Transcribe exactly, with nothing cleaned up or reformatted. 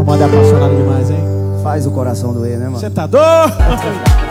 comando é apaixonado demais, hein? Faz o coração doer, né, mano? Você tá doido?